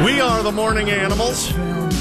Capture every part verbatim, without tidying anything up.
We are the Morning Animals.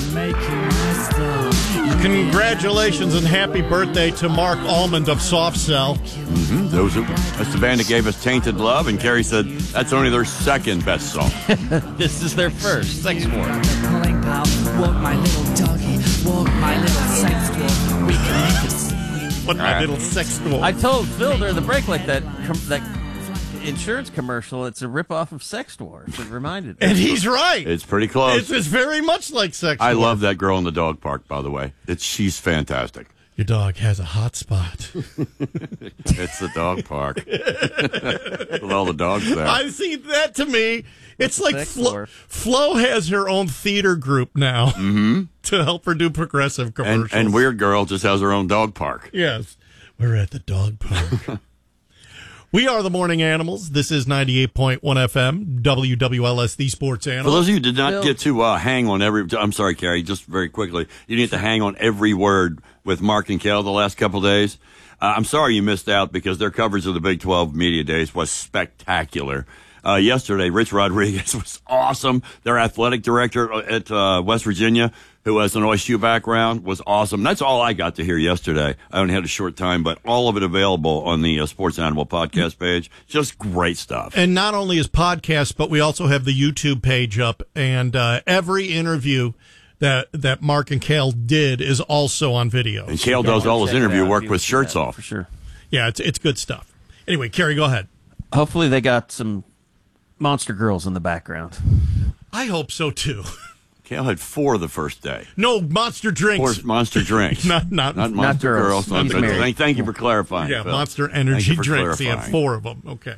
Congratulations and happy birthday to Mark Almond of Soft Cell. Mm-hmm. Those are, that's the band that gave us Tainted Love, and Carrie said that's only their second best song. This is their first. Sex War. Walk my little doggy, walk my little sex dwarf. We can make it. What my little sex dwarf. I told Phil during the break, like that com- that insurance commercial, it's a ripoff of Sex Dwarf. It reminded me. And he's right. It's pretty close. It's, it's very much like Sex I Dwarf. love that girl in the dog park, by the way. It's She's fantastic. Your dog has a hot spot. It's the dog park. With all the dogs there. I see that to me. It's like Sex Flo, Dwarf. Flo has her own theater group now Mm-hmm. to help her do progressive And, commercials. and Weird Girl just has her own dog park. Yes, we're at the dog park. We are the Morning Animals. This is ninety-eight point one F M, W W L S, the Sports For Animal. those of you who did not Bill. get to uh, hang on every... I'm sorry, Carrie, just very quickly. You didn't get to hang on every word with Mark and Kel the last couple of days. Uh, I'm sorry you missed out because their coverage of the Big twelve Media Days was spectacular. Uh, yesterday, Rich Rodriguez was awesome. Their athletic director at uh, West Virginia, who has an O S U background, was awesome. That's all I got to hear yesterday. I only had a short time, but all of it available on the uh, Sports Animal podcast page. Just great stuff. And not only is podcasts, but we also have the YouTube page up, and uh, every interview that that Mark and Cale did is also on video. And Cale does all his Check it interview out work if you with see shirts that, off. for sure. Yeah, it's it's good stuff. Anyway, Carrie, go ahead. Hopefully they got some monster girls in the background. I hope so too. Cale had four the first day. No monster drinks. Four monster drinks. Not not, Not monster girls. girls. Not He's good. married. Thank, thank you for clarifying. yeah, Phil. Monster Thank Energy you for drinks. He had clarifying. four of them. Okay.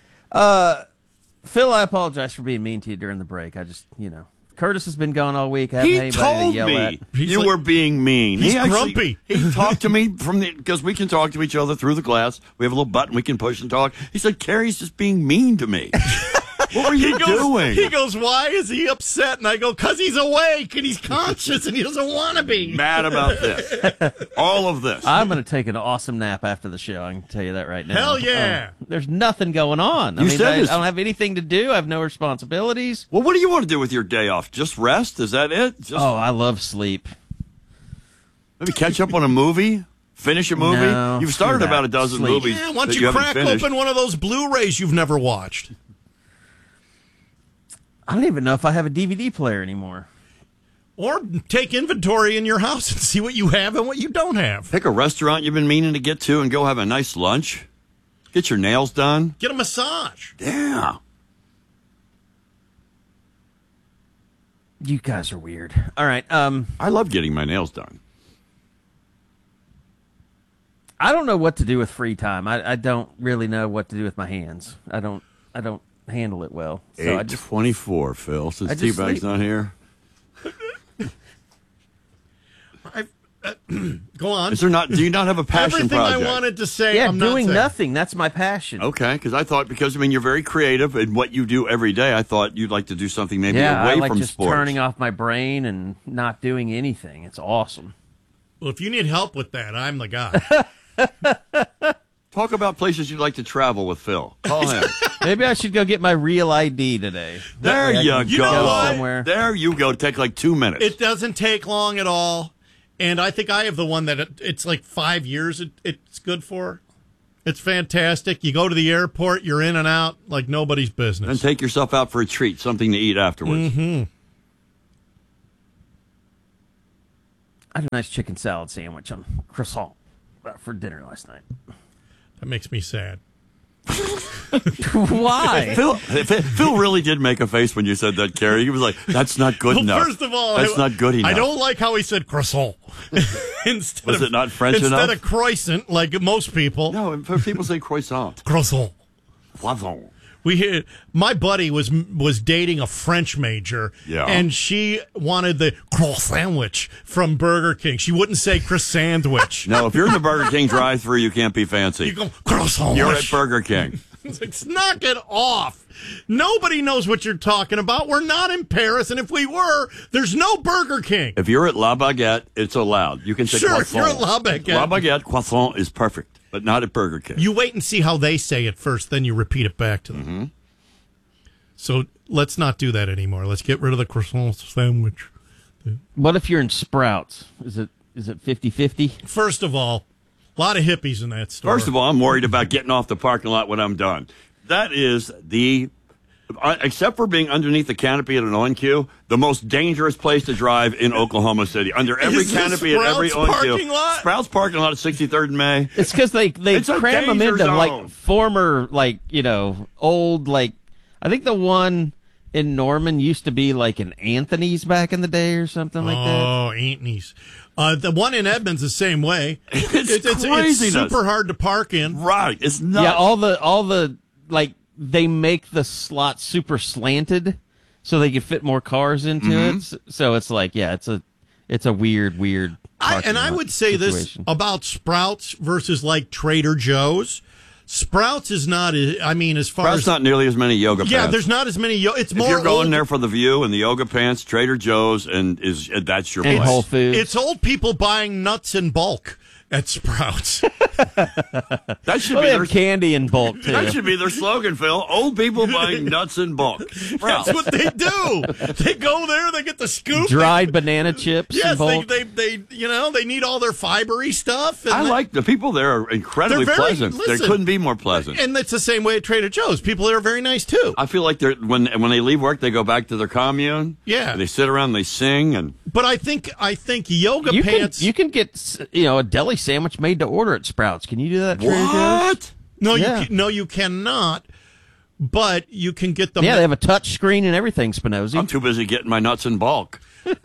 Phil, I apologize for being mean to you during the break. I just, you know, Curtis has been gone all week. I haven't He had anybody told to yell me at. He's you like- were being mean. He's he actually- grumpy. He talked to me from the because we can talk to each other through the glass. We have a little button we can push and talk. He said, "Carrie's just being mean to me." What were you He goes, doing? he goes, why is he upset? And I go, because he's awake and he's conscious and he doesn't want to be. Mad about this. All of this. I'm going to take an awesome nap after the show. I can tell you that right now. Hell yeah. Uh, there's nothing going on. I You mean, said I, I this- don't have anything to do. I have no responsibilities. well, what do you want to do with your day off? Just rest? Is that it? Just Oh, I love sleep. maybe catch up on a movie? Finish a movie? No, You've started screw that. about a dozen Sleep. movies. Yeah, why don't that you, haven't crack finished. open one of those Blu-rays you've never watched? I don't even know if I have a D V D player anymore. Or take inventory in your house and see what you have and what you don't have. Pick a restaurant you've been meaning to get to and go have a nice lunch. Get your nails done. Get a massage. Yeah. You guys are weird. All right. Um, I love getting my nails done. I don't know what to do with free time. I, I don't really know what to do with my hands. I don't. I don't handle it well. So I eight just twenty-four, Phil, since I just T-Bag's sleep. not here. I, uh, go on. Is there not? Do you not have a passion Everything project? I wanted to say, yeah, I'm not doing saying. nothing. That's my passion. Okay, because I thought because I mean you're very creative in what you do every day. I thought you'd like to do something maybe Yeah, away I like from just sports. turning off my brain and not doing anything. It's awesome. Well, if you need help with that, I'm the guy. Talk about places you'd like to travel with Phil. Call him. Maybe I should go get my real I D today. There That way I you can go. know what? somewhere. There you go. Take like two minutes. It doesn't take long at all. And I think I have the one that it, it's like five years it, it's good for. It's fantastic. You go to the airport, you're in and out like nobody's business. and take yourself out for a treat, something to eat afterwards. Mm-hmm. I had a nice chicken salad sandwich on croissant for dinner last night. That makes me sad. Why? Phil, Phil really did make a face when you said that, Carrie. He was like, "That's not good Well, enough." first of all, that's I, not good enough. I don't like how he said croissant. instead Was of, it not French instead enough? of croissant, like most people. No, and people say croissant. Croissant. Croissant. We hear, my buddy was was dating a French major, Yeah. and she wanted the croissant sandwich from Burger King. She wouldn't say croissant sandwich. No, if you're in the Burger King drive-thru, you can't be fancy. You go croissant. You're at Burger King. It's like, knock it off. Nobody knows what you're talking about. We're not in Paris, and if we were, there's no Burger King. If you're at La Baguette, it's allowed. You can say Sure, if croissant. you're at La Baguette. La Baguette croissant is perfect, but not at Burger King. You wait and see how they say it first, then you repeat it back to them. Mm-hmm. So let's not do that anymore. Let's get rid of the croissant sandwich. What if you're in Sprouts? Is it is it fifty-fifty? First of all, a lot of hippies in that store. First of all, I'm worried about getting off the parking lot when I'm done. That is the, uh, except for being underneath the canopy at an O N Q, the most dangerous place to drive in Oklahoma City. Under every Is this canopy at every Sprouts O N Q. parking lot? Sprouts parking lot at sixty-third and May. It's because they they It's a cram them danger into zone. like former like you know old like I think the one in Norman used to be like an Anthony's back in the day or something like that. Oh, Anthony's. Uh, the one in Edmonds the same way. It's it's, it's, it's craziness. super hard to park in. Right. It's nuts. Yeah, all the all the like they make the slots super slanted so they can fit more cars into Mm-hmm. it. S- So it's like yeah, it's a it's a weird weird. I, parking and I lot would say situation. this about Sprouts versus like Trader Joe's. Sprouts is not, I mean, as far Sprouts as. not nearly as many yoga yeah, pants. there's not as many. Yo- it's If more. you're going old, there for the view and the yoga pants, Trader Joe's, and is that's your and place. Whole Foods. It's old people buying nuts in bulk at Sprouts. That should well, be they their have candy in bulk too. that should be their slogan, Phil. Old people buying nuts in bulk. Sprouts. That's what they do. They go there, they get the scoop. Dried banana chips in Yes, they, bulk. they, they, you know, they need all their fibery stuff. And I they- like the people there are incredibly They're very- pleasant. listen, they couldn't be more pleasant. And it's the same way at Trader Joe's. People there are very nice too. I feel like they're when when they leave work, they go back to their commune. Yeah. And they sit around, and they sing, and But I think I think yoga you pants. can you can get you know a deli sandwich made to order at Sprouts. Can you do that? At Trader Joe's? what? no, Yeah. you can, no, you cannot. But you can get them. Yeah, they have a touch screen and everything. Spinozzi. I'm too busy getting my nuts in bulk.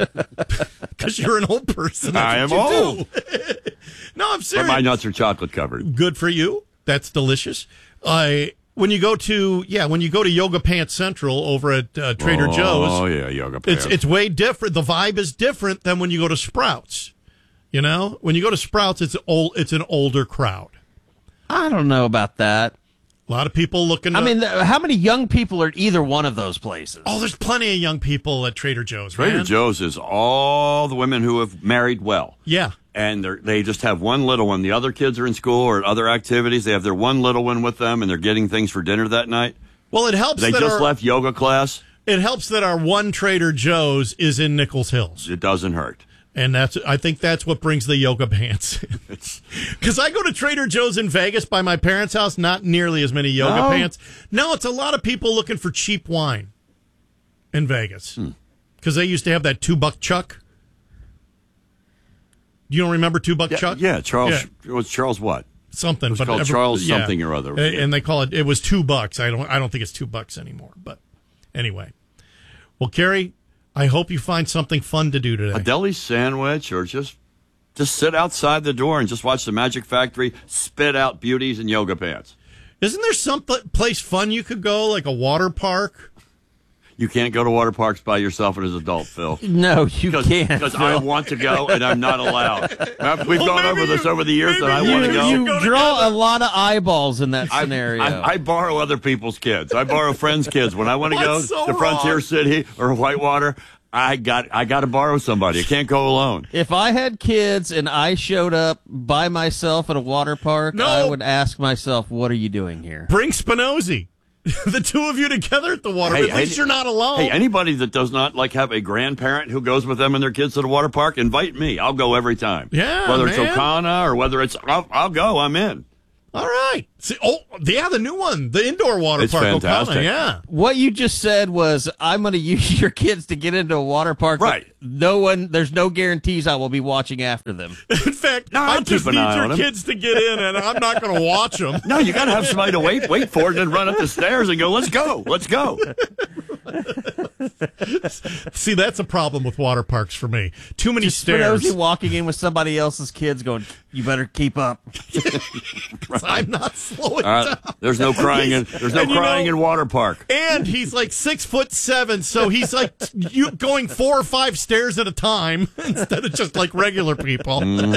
because you're an old person. That's I am what you old. do. No, I'm But serious. my nuts are chocolate covered. Good for you. That's delicious. Uh, when you go to yeah, when you go to Yoga Pants Central over at uh, Trader Oh Joe's, yeah, yoga pants. it's it's way different. The vibe is different than when you go to Sprouts. You know, when you go to Sprouts, it's old. It's an older crowd. I don't know about that. A lot of people looking. I to- mean, th- how many young people are at either one of those places? oh, there's plenty of young people at Trader Joe's. Trader man. Joe's is all the women who have married well. Yeah. And they're, they just have one little one. The other kids are in school or at other activities. They have their one little one with them, and they're getting things for dinner that night. Well, it helps. They that just our, left yoga class. It helps that our one Trader Joe's is in Nichols Hills, It doesn't hurt. and that's. I think that's what brings the yoga pants. It's Because I go to Trader Joe's in Vegas by my parents' house, not nearly as many yoga No? pants. No, it's a lot of people looking for cheap wine in Vegas because they used to have that two buck chuck. You don't remember two buck yeah, chuck? yeah, Charles. Yeah. It was Charles what? Something. It was but called every- Charles yeah. something or other. A- and they call it. It was two bucks. I don't. I don't think it's two bucks anymore. But anyway, well, Carrie, I hope you find something fun to do today. A deli sandwich, or just just sit outside the door and just watch the Magic Factory spit out beauties in yoga pants. Isn't there some pl- place fun you could go, like a water park? You can't go to water parks by yourself as an adult, Phil. No, you can't. Because I Phil. want to go and I'm not allowed. We've Well, gone maybe over this you- over the years that I maybe want to you, go. you Go draw together. a lot of eyeballs in that I, scenario. I, I borrow other people's kids. I borrow friends' kids. When I want to go What's so to Frontier wrong? City or Whitewater, I got I got to borrow somebody. I can't go alone. If I had kids and I showed up by myself at a water park, No. I would ask myself, "What are you doing here?" Bring Spinozzi. The two of you together at the water. Hey, at least hey, you're not alone. Hey, anybody that does not like have a grandparent who goes with them and their kids to the water park, invite me. I'll go every time. Yeah, whether it's man. Okana or whether it's I'll, I'll go. I'm in. All right. See, oh, yeah, the new one, the indoor water It's park. fantastic. Okana, yeah. What you just said was, "I'm going to use your kids to get into a water park." but Right. No one. There's no guarantees I will be watching after them. In fact, No, I I'll just keep an need eye your on 'em. kids to get in, and I'm not going to watch them. No, you got to have somebody to wait wait for it and then run up the stairs and go. Let's go. Let's go. See, that's a problem with water parks for me. Too many stairs. Spinozzi walking in with somebody else's kids, going, "You better keep up." I'm not slowing All right. down. There's no crying in there's no And you crying know- in water park. And he's like six foot seven, so he's like you going four or five stairs at a time instead of just like regular people.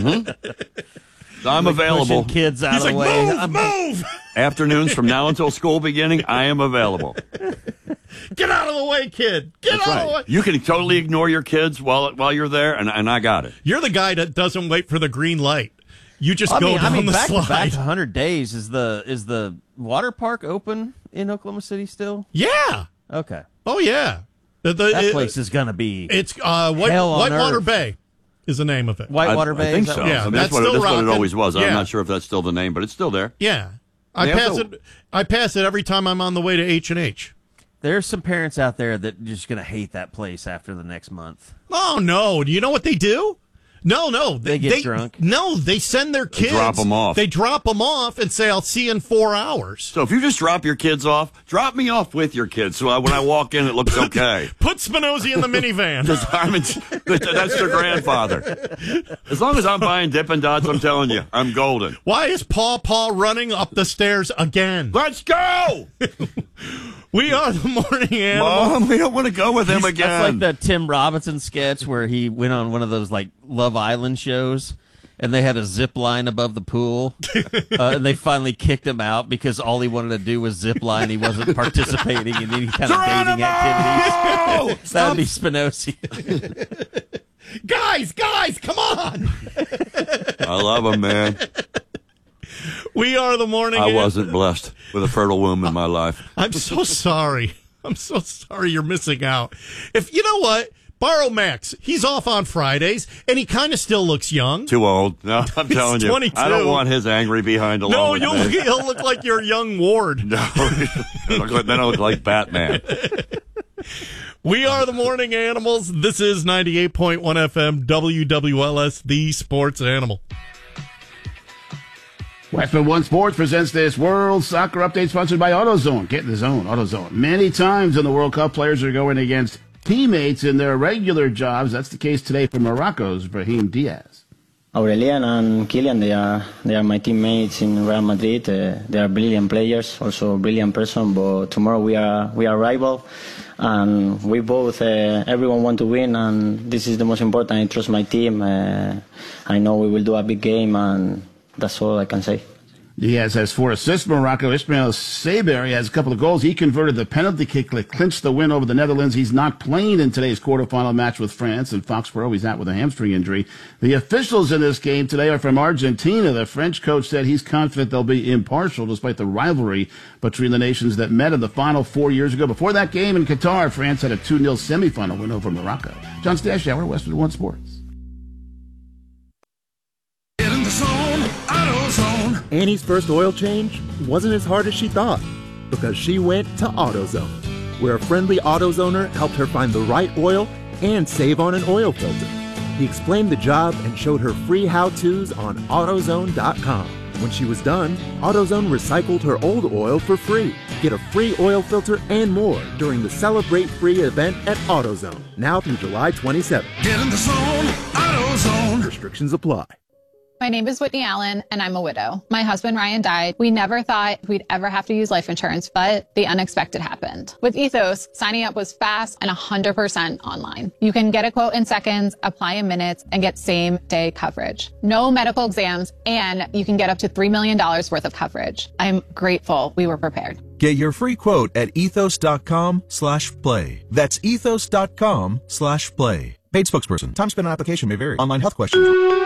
I'm available. Pushing kids out He's of like, the way. move, I'm- move, Afternoons from now until school beginning, I am available. get out of the way, kid, get That's out of the way. right. You can totally ignore your kids while while you're there, and, and I got it. You're the guy that doesn't wait for the green light. You just I go mean, down I mean, the back slide. to back one hundred days is the is the water park open in Oklahoma City still? Yeah, Okay. Oh, yeah. The, the, That it- place is going to be It's uh, White, hell on Whitewater Earth. Bay is the name of it. Whitewater I, Bay. I think is that so. what- Yeah, I mean, that's that's, what, it- still that's what it rocking. always was. Yeah. I'm not sure if that's still the name, but it's still there. Yeah. I They pass also- it. I pass it every time I'm on the way to H and H. There's some parents out there that are just going to hate that place after the next month. Oh no! Do you know what they do? No, no. They get drunk? No, they send their kids. drop 'em off. They drop them off and say, "I'll see you in four hours." So if you just drop your kids off, drop me off with your kids. So I, when I walk in, it looks okay. Put Spinozzi in the minivan. Because I'm in, that's their grandfather. As long as I'm buying Dippin' Dots, I'm telling you, I'm golden. Why is Paw Paw running up the stairs again? Let's go! We are the morning animal. Mom, we don't want to go with him again. That's like the Tim Robinson sketch where he went on one of those like Love Island shows, and they had a zip line above the pool, uh, and they finally kicked him out because all he wanted to do was zip line. He wasn't participating in any kind of dating activities. That would be Spinozzi. Guys, guys, come on! I love him, man. We are the morning. I An- wasn't blessed with a fertile womb in my life. I'm so sorry. I'm so sorry you're missing out. If you know what, borrow Max. He's off on Fridays, and he kind of still looks young. Too old. No, I'm He's telling you. twenty-two. I don't want his angry behind along No, with you'll, me. he'll look like your young Ward. No, I look like- then I look like Batman. We are the morning animals. This is ninety-eight point one F M W W L S, the sports animal. Westwood One Sports presents this World Soccer Update sponsored by AutoZone. Get in the zone, AutoZone. Many times in the World Cup, players are going against teammates in their regular jobs. That's the case today for Morocco's Brahim Diaz. Aurelian and Kylian, they are they are my teammates in Real Madrid. Uh, they are brilliant players, also brilliant person. But tomorrow we are we are rival, and we both uh, everyone want to win, and this is the most important. I trust my team. Uh, I know we will do a big game, and that's all I can say. Diaz has four assists. Morocco, Ismail Saberi has a couple of goals. He converted the penalty kick that clinched the win over the Netherlands. He's not playing in today's quarterfinal match with France. In Foxborough, he's out with a hamstring injury. The officials in this game today are from Argentina. The French coach said he's confident they'll be impartial despite the rivalry between the nations that met in the final four years ago. Before that game in Qatar, France had a two nil semifinal win over Morocco. John Stashower, Westwood One Sports. Get in the zone, AutoZone. Annie's first oil change wasn't as hard as she thought because she went to AutoZone, where a friendly AutoZoner helped her find the right oil and save on an oil filter. He explained the job and showed her free how-tos on AutoZone dot com. When she was done, AutoZone recycled her old oil for free. Get a free oil filter and more during the Celebrate Free event at AutoZone, now through July twenty-seventh. Get in the zone, AutoZone. Restrictions apply. My name is Whitney Allen, and I'm a widow. My husband, Ryan, died. We never thought we'd ever have to use life insurance, but the unexpected happened. With Ethos, signing up was fast and one hundred percent online. You can get a quote in seconds, apply in minutes, and get same-day coverage. No medical exams, and you can get up to three million dollars worth of coverage. I'm grateful we were prepared. Get your free quote at ethos.com slash play. That's ethos.com slash play. Paid spokesperson. Time spent on application may vary. Online health questions.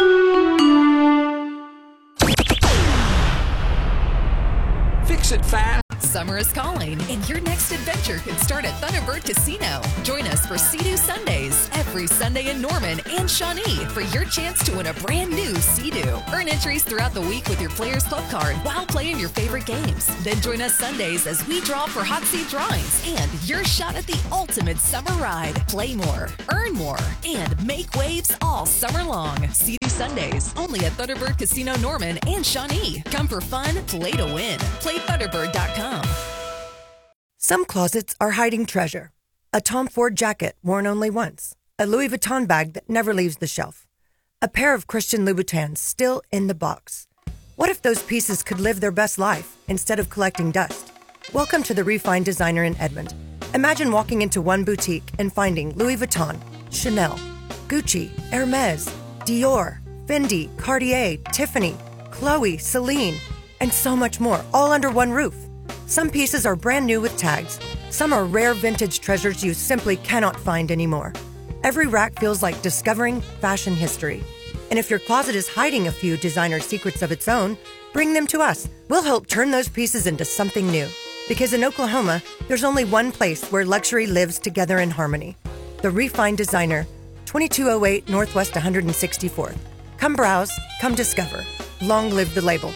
Fix it fast. Summer is calling, and your next adventure could start at Thunderbird Casino. Join us for Sea-Doo Sundays every Sunday in Norman and Shawnee for your chance to win a brand new Sea-Doo. Earn entries throughout the week with your Players Club card while playing your favorite games. Then join us Sundays as we draw for hot seat drawings and your shot at the ultimate summer ride. Play more, earn more, and make waves all summer long. Sea-Doo Sundays only at Thunderbird Casino Norman and Shawnee. Come for fun, play to win. Play Thunderbird dot com. Some closets are hiding treasure. A Tom Ford jacket worn only once. A Louis Vuitton bag that never leaves the shelf. A pair of Christian Louboutins still in the box. What if those pieces could live their best life instead of collecting dust? Welcome to the Refined Designer in Edmond. Imagine walking into one boutique and finding Louis Vuitton, Chanel, Gucci, Hermes, Dior, Fendi, Cartier, Tiffany, Chloe, Celine, and so much more, all under one roof. Some pieces are brand new with tags. Some are rare vintage treasures you simply cannot find anymore. Every rack feels like discovering fashion history. And if your closet is hiding a few designer secrets of its own, bring them to us. We'll help turn those pieces into something new. Because in Oklahoma, there's only one place where luxury lives together in harmony. The Refined Designer, twenty-two oh eight Northwest one hundred sixty-fourth. Come browse, come discover. Long live the label.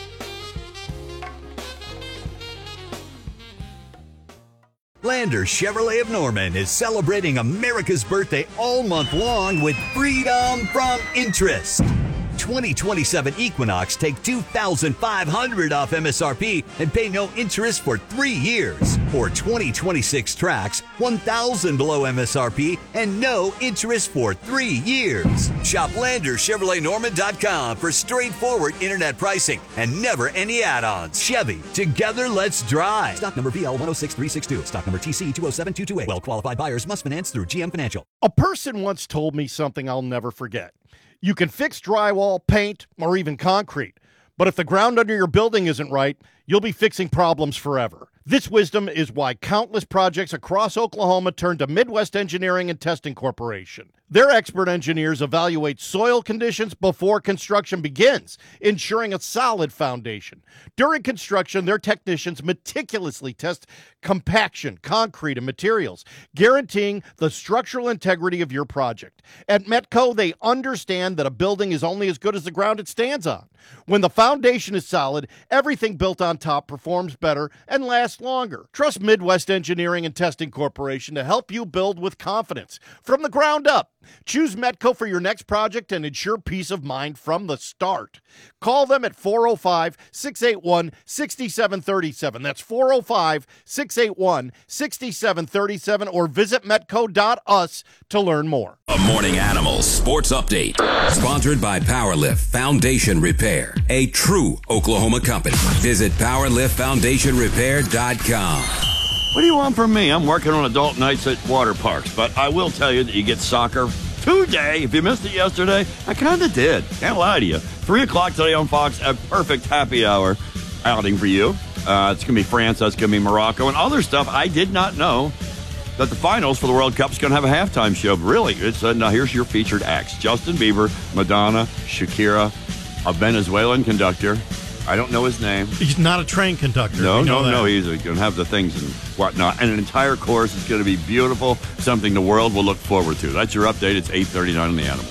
Lander Chevrolet of Norman is celebrating America's birthday all month long with freedom from interest. twenty twenty-seven Equinox take two thousand five hundred dollars off M S R P and pay no interest for three years. Or twenty twenty-six Trax, one thousand dollars below M S R P and no interest for three years. Shop Lander Chevrolet Norman dot com for straightforward internet pricing and never any add-ons. Chevy, together let's drive. Stock number B L one oh six three six two. Stock number T C two oh seven two two eight. Well-qualified buyers must finance through G M Financial. A person once told me something I'll never forget. You can fix drywall, paint, or even concrete, but if the ground under your building isn't right, you'll be fixing problems forever. This wisdom is why countless projects across Oklahoma turn to Midwest Engineering and Testing Corporation. Their expert engineers evaluate soil conditions before construction begins, ensuring a solid foundation. During construction, their technicians meticulously test compaction, concrete, and materials, guaranteeing the structural integrity of your project. At Metco, they understand that a building is only as good as the ground it stands on. When the foundation is solid, everything built on top performs better and lasts longer. Trust Midwest Engineering and Testing Corporation to help you build with confidence from the ground up. Choose Metco for your next project and ensure peace of mind from the start. Call them at four oh five, six eight one, six seven three seven. That's four oh five, six eight one, six seven three seven or visit metco dot u s to learn more. A Morning Animals Sports Update. Sponsored by Powerlift Foundation Repair, a true Oklahoma company. Visit power lift foundation repair dot com. What do you want from me? I'm working on adult nights at water parks, but I will tell you that you get soccer today. If you missed it yesterday, I kind of did. Can't lie to you. Three o'clock today on Fox, a perfect happy hour outing for you. Uh, it's going to be France, that's going to be Morocco, and other stuff. I did not know that the finals for the World Cup is going to have a halftime show. Really, it's uh, now here's your featured acts: Justin Bieber, Madonna, Shakira, a Venezuelan conductor. I don't know his name. He's not a train conductor. No, we know no, that. no. He's going to have the things and whatnot. And an entire course is going to be beautiful, something the world will look forward to. That's your update. It's eight thirty-nine on the Animal.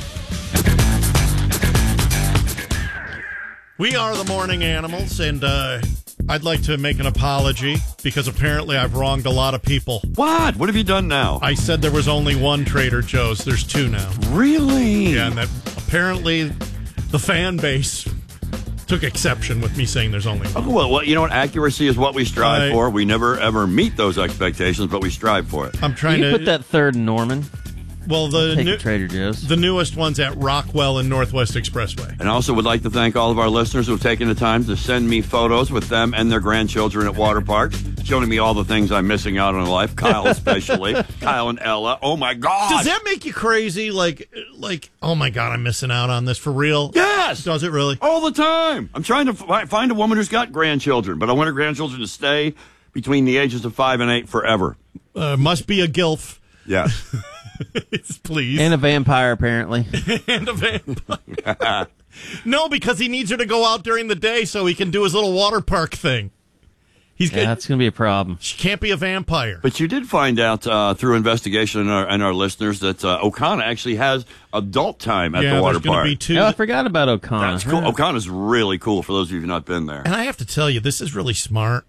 We are the Morning Animals, and uh, I'd like to make an apology because apparently I've wronged a lot of people. What? What have you done now? I said there was only one Trader Joe's. There's two now. Really? Yeah, and that apparently the fan base took exception with me saying there's only one. Oh, well, well, you know what? Accuracy is what we strive I, for. We never, ever meet those expectations, but we strive for it. I'm trying you to put that third in Norman. Well, the Take new, Trader Joe's. The newest one's at Rockwell and Northwest Expressway. And I also would like to thank all of our listeners who have taken the time to send me photos with them and their grandchildren at water parks, showing me all the things I'm missing out on in life. Kyle especially. Kyle and Ella. Oh, my God. Does that make you crazy? Like, like, oh, my God, I'm missing out on this for real? Yes. Does it really? All the time. I'm trying to fi- find a woman who's got grandchildren, but I want her grandchildren to stay between the ages of five and eight forever. Uh, must be a gilf. Yes. Please. And a vampire, apparently. And a vampire. No, because he needs her to go out during the day so he can do his little water park thing. He's yeah, that's going to be a problem. She can't be a vampire. But you did find out uh, through investigation and our, and our listeners that uh, Okana actually has adult time at yeah, the water there's gonna park. Be two. Oh, I forgot about Okana. That's cool. Okana's really cool for those of you who've not been there. And I have to tell you, this is really smart.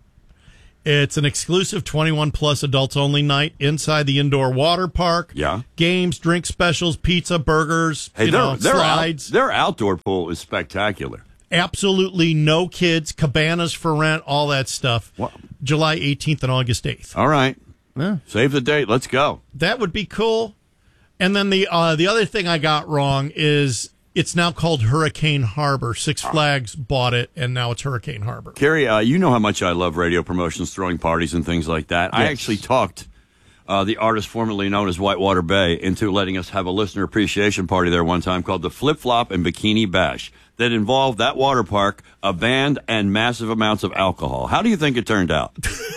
It's an exclusive twenty-one plus adults only night inside the indoor water park. Yeah. Games, drink specials, pizza, burgers, Hey, you their, know, their, slides. out, their outdoor pool is spectacular. Absolutely no kids, cabanas for rent, all that stuff. What? July eighteenth and August eighth. All right. Yeah. Save the date. Let's go. That would be cool. And then the uh, the other thing I got wrong is it's now called Hurricane Harbor. Six Flags bought it, and now it's Hurricane Harbor. Carrie, uh, you know how much I love radio promotions, throwing parties and things like that. Yes. I actually talked uh, the artist formerly known as Whitewater Bay into letting us have a listener appreciation party there one time called the Flip Flop and Bikini Bash that involved that water park, a band, and massive amounts of alcohol. How do you think it turned out?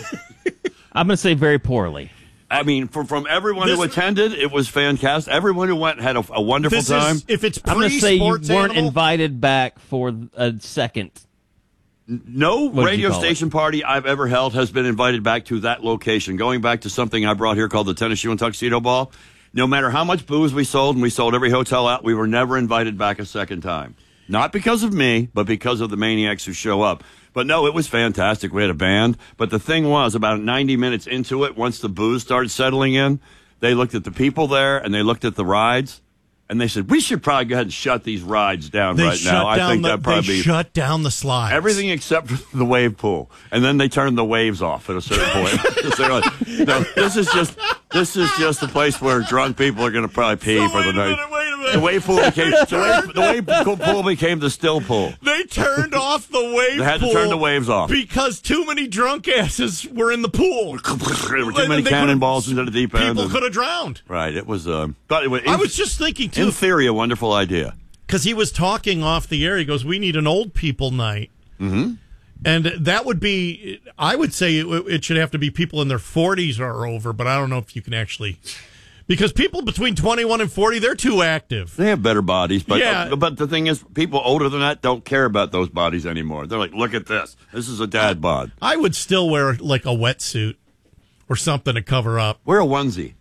I'm going to say very poorly. I mean, from, from everyone This- who attended, it was fantastic. Everyone who went had a, a wonderful This time. is, if it's I'm going to say you weren't pre-sports animal, invited back for a second. No What did you radio call it? station party I've ever held has been invited back to that location. Going back to something I brought here called the Tennis Shoe and Tuxedo Ball, no matter how much booze we sold, and we sold every hotel out, we were never invited back a second time. Not because of me, but because of the maniacs who show up. But no, it was fantastic. We had a band. But the thing was, about ninety minutes into it, once the booze started settling in, they looked at the people there and they looked at the rides. And they said, we should probably go ahead and shut these rides down They right shut now. I down think the, that'd probably they be shut down the slides. everything except for the wave pool. And then they turned the waves off at a certain point. They're like, no, this is just this is just a place where drunk people are going to probably pee So for wait the a night. minute, wait a minute. The wave pool became the wave, the wave pool became the still pool. They turned off the wave They had to pool turn the waves off. because too many drunk asses were in the pool. There were too many They cannonballs into the deep end. People and- could have drowned. Right. It was. Um, but it was. I was just thinking, too. In theory, a wonderful idea. Because he was talking off the air. He goes, we need an old people night. Mm-hmm. And that would be, I would say it, it should have to be people in their forties or over, but I don't know if you can actually, because people between twenty-one and forty, they're too active. They have better bodies, but Yeah. uh, but the thing is, people older than that don't care about those bodies anymore. They're like, look at this. This is a dad bod. I would still wear like a wetsuit or something to cover up. Wear a onesie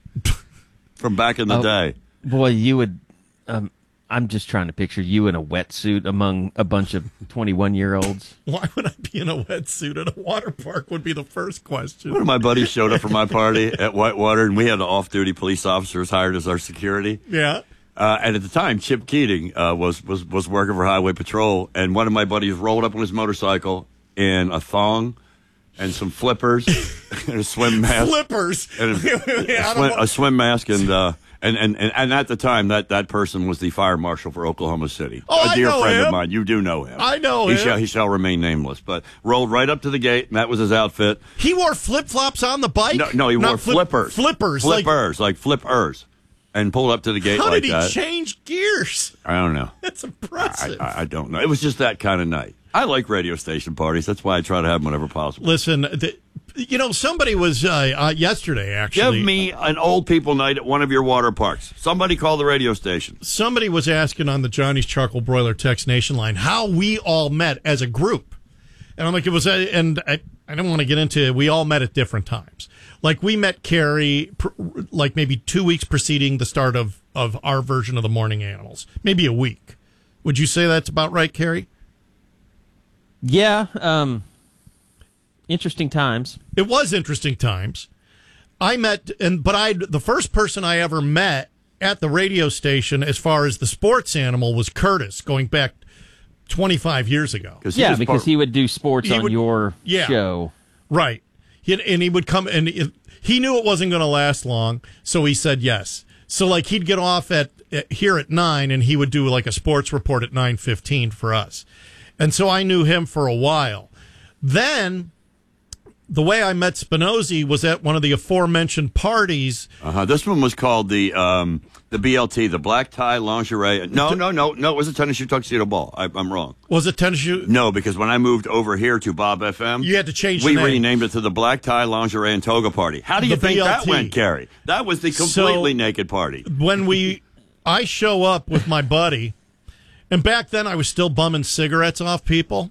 from back in the Oh, day. Boy, you would. Um, I'm just trying to picture you in a wetsuit among a bunch of twenty-one-year-olds. Why would I be in a wetsuit at a water park would be the first question. One of my buddies showed up for my party at Whitewater, and we had off-duty police officers hired as our security. Yeah. Uh, and at the time, Chip Keating uh, was, was was working for Highway Patrol, and one of my buddies rolled up on his motorcycle in a thong and some flippers and a swim mask. Flippers. And a, Yeah, I a, don't swim, know. a swim mask, and, uh, and, and, and, and at the time, that, that person was the fire marshal for Oklahoma City. Oh, a I dear know friend him. of mine. You do know him. I know he him. Shall, he shall remain nameless, but rolled right up to the gate, and that was his outfit. He wore flip flops on the bike. No, no he Not wore flip- flippers. Flippers. like- Flippers, like, flippers. And pulled up to the gate How like did he that. change gears? I don't know. That's impressive. I, I, I don't know. It was just that kind of night. I like radio station parties. That's why I try to have them whenever possible. Listen, the, you know, somebody was uh, uh, yesterday, actually. Give me an old people night at one of your water parks. Somebody call the radio station. Somebody was asking on the Johnny's Charcoal Broiler Text Nation line how we all met as a group. And I'm like, it was, a, and I, I don't want to get into it. We all met at different times. Like, we met Carrie, pr- like, maybe two weeks preceding the start of, of our version of the Morning Animals. Maybe a week. Would you say that's about right, Carrie? Yeah. Um, interesting times. It was interesting times. I met, and but I the first person I ever met at the radio station, as far as the sports animal, was Curtis, going back twenty-five years ago. Yeah, because he would do sports He on would- your yeah. show. Right. He, and he would come, and it, he knew it wasn't going to last long, so he said yes. So, like, he'd get off at, at here at nine, and he would do like a sports report at nine fifteen for us. And so I knew him for a while. Then the way I met Spinozzi was at one of the aforementioned parties. Uh-huh. This one was called the um, the B L T, the black tie lingerie. No, no, no, no. It was a tennis shoe tuxedo ball. I, I'm wrong. Was it tennis shoe? No, because when I moved over here to Bob F M, You had to change we the name. renamed it to the black tie lingerie and toga party. How do you The think that B L T. went, Carrie? That was the So- completely naked party. When we, I show up with my buddy, and back then I was still bumming cigarettes off people,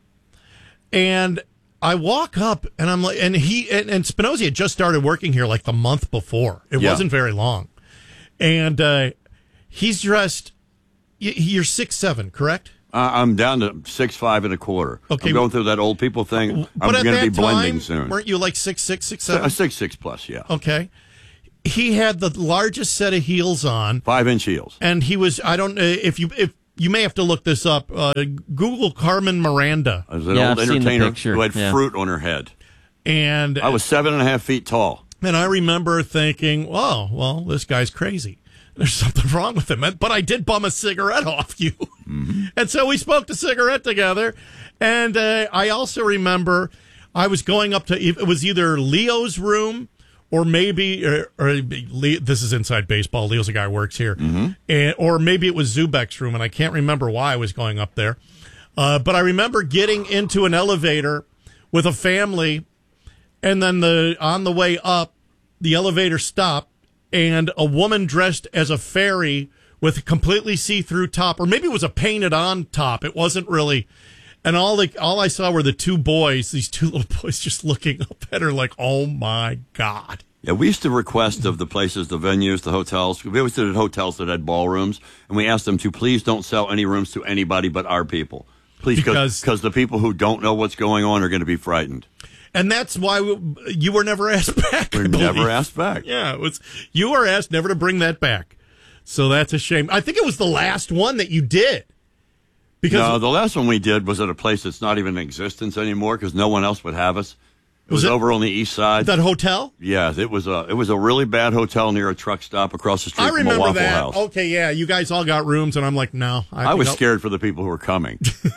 and I walk up and I'm like, and he and, and Spinozzi had just started working here like the month before. It Yeah. wasn't very long, and uh, he's dressed. y- You're six seven, correct? Uh, I'm down to six five and a quarter. Okay. I'm going through that old people thing. I'm But at going to that be blending time, soon. weren't you like six six, six A seven? six six plus, yeah. Okay. He had the largest set of heels on. Five inch heels. And he was, I don't know if you, if you may have to look this up. Uh, Google Carmen Miranda. I was an old entertainer who had Yeah. fruit on her head. And I was seven and a half feet tall. And I remember thinking, oh, well, this guy's crazy. There's something wrong with him. But I did bum a cigarette off you. Mm-hmm. And so we smoked a cigarette together. And uh, I also remember I was going up to, it was either Leo's room or maybe, or, or Leo, this is inside baseball. Leo's a guy who works here. Mm-hmm. And, or maybe it was Zubek's room, and I can't remember why I was going up there. Uh, but I remember getting into an elevator with a family, and then the on the way up, the elevator stopped, and a woman dressed as a fairy with a completely see-through top, or maybe it was a painted-on top. It wasn't really. And all the all I saw were the two boys, these two little boys, just looking up at her like, "Oh my God!" Yeah, we used to request of the places, the venues, the hotels. We always did at hotels that had ballrooms, and we asked them to please don't sell any rooms to anybody but our people. Please, because because the people who don't know what's going on are going to be frightened. And that's why we, you were never asked back. We're never asked back. Yeah, it was. You were asked never to bring that back. So that's a shame. I think it was the last one that you did. Because no, the last one we did was at a place that's not even in existence anymore because no one else would have us. It was, was it over on the east side. That hotel? Yes, it was a it was a really bad hotel near a truck stop across the street I from remember a Waffle that. House. Okay, yeah, you guys all got rooms, and I'm like, no. I, I was I'll... scared for the people who were coming.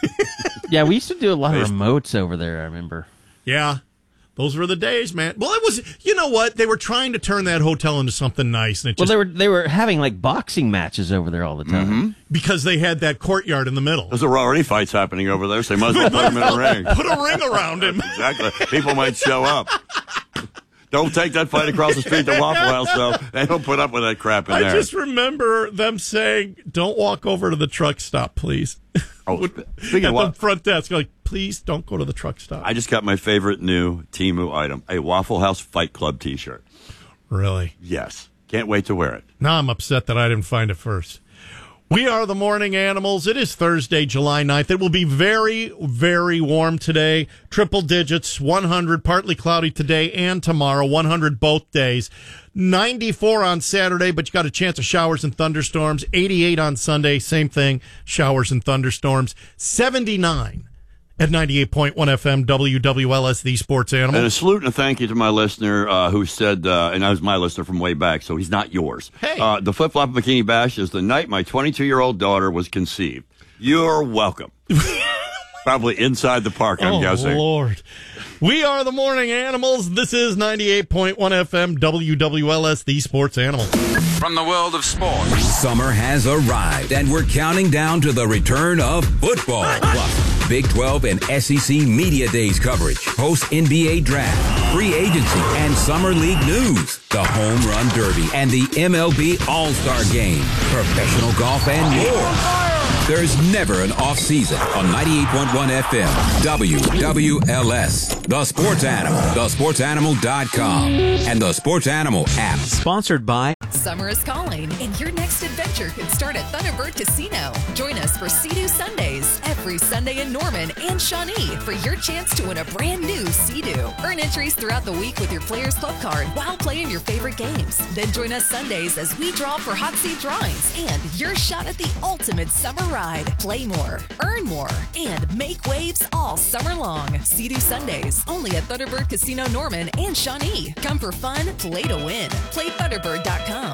Yeah, we used to do a lot of remotes over there, I remember. Yeah. Those were the days, man. Well, it was, you know what? They were trying to turn that hotel into something nice. And it well, just, they were they were having like boxing matches over there all the time. Mm-hmm. Because they had that courtyard in the middle. There's already fights happening over there, so they might as well put him in a ring. Put a ring around him. Exactly. People might show up. Don't take that fight across the street to Waffle House, though. They don't put up with that crap in I there. I just remember them saying, don't walk over to the truck stop, please. Oh, speaking At of what, the front desk, like, please don't go to the truck stop. I just got my favorite new Temu item, a Waffle House Fight Club t-shirt. Really? Yes. Can't wait to wear it. Now I'm upset that I didn't find it first. We are the Morning Animals. It is Thursday, July ninth. It will be very, very warm today. Triple digits, one hundred, partly cloudy today and tomorrow, one hundred both days. ninety-four on Saturday, but you got a chance of showers and thunderstorms. eighty-eight on Sunday, same thing, showers and thunderstorms. seventy-nine at ninety-eight point one F M, W W L S, the Sports Animal. And a salute and a thank you to my listener uh, who said, uh, and I was my listener from way back, so he's not yours. Hey. Uh, the Flip Flop Bikini Bash is the night my twenty-two-year-old daughter was conceived. You're welcome. Probably inside the park, I'm oh, guessing. Lord. We are the Morning Animals. This is ninety-eight point one F M, W W L S, the Sports Animal. From the world of sports, summer has arrived, and we're counting down to the return of football. Plus, Big twelve and S E C Media Days coverage, post N B A draft, free agency, and summer league news, the Home Run Derby, and the M L B All-Star Game, professional golf, and more. There's never an off season on ninety-eight point one F M, W W L S, The Sports Animal, the sports animal dot com, and the Sports Animal app. Sponsored by Summer is calling, and your next adventure can start at Thunderbird Casino. Join us for Sea-Doo Sundays every Sunday in Norman and Shawnee for your chance to win a brand new Sea-Doo. Earn entries throughout the week with your Players Club card while playing your favorite games. Then join us Sundays as we draw for hot seat drawings and your shot at the ultimate summer ride. Play more, earn more, and make waves all summer long. Sea-Doo Sundays only at Thunderbird Casino Norman and Shawnee. Come for fun, play to win. Play Thunderbird dot com.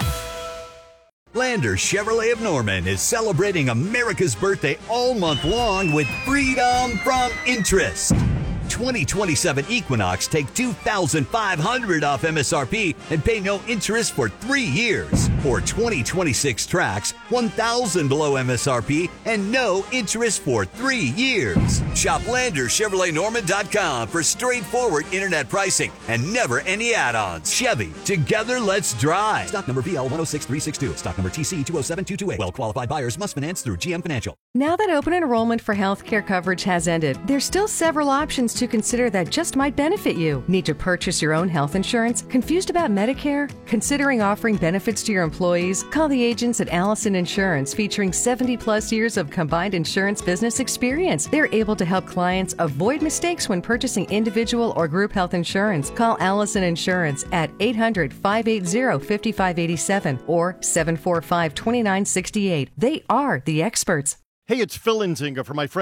Lander Chevrolet of Norman is celebrating America's birthday all month long with freedom from interest. twenty twenty-seven Equinox take two thousand five hundred dollars off M S R P and pay no interest for three years. Or twenty twenty-six Trax, one thousand dollars below M S R P and no interest for three years. Shop Lander Chevrolet Norman dot com for straightforward internet pricing and never any add-ons. Chevy, together let's drive. Stock number B L one oh six three six two. Stock number T C two oh seven two two eight. Well-qualified buyers must finance through G M Financial. Now that open enrollment for healthcare coverage has ended, there's still several options to consider that just might benefit you. Need to purchase your own health insurance? Confused about Medicare? Considering offering benefits to your employees? Call the agents at Allison Insurance, featuring seventy plus years of combined insurance business experience. They're able to help clients avoid mistakes when purchasing individual or group health insurance. Call Allison Insurance at eight hundred, five eight zero, five five eight seven or seven four five, two nine six eight. They are the experts. Hey, it's Phil Nzinga for my friend